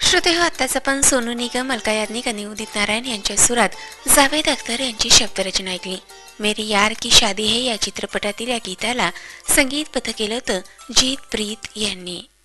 श्रोते हो, आत्ताच आपण सोनू निगम, अलका याज्ञिक आणि उदित नारायण यांच्या सुरात जावेद अख्तर यांची शब्दरचना ऐकली. मेरी यार की शादी है या चित्रपटातील या गीताला संगीतबद्ध केलं होतं जीत प्रीत यांनी.